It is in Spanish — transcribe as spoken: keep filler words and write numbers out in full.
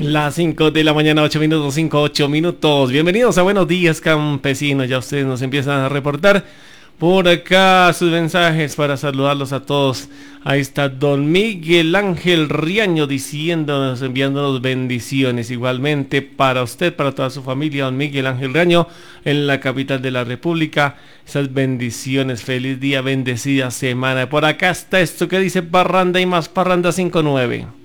Las cinco de la mañana, ocho minutos, cinco, ocho minutos. Bienvenidos a Buenos Días, campesinos. Ya ustedes nos empiezan a reportar por acá sus mensajes para saludarlos a todos. Ahí está don Miguel Ángel Riaño diciéndonos, enviándonos bendiciones. Igualmente para usted, para toda su familia, don Miguel Ángel Riaño, en la capital de la República. Esas bendiciones, feliz día, bendecida semana. Por acá está esto que dice parranda y más parranda cinco nueve.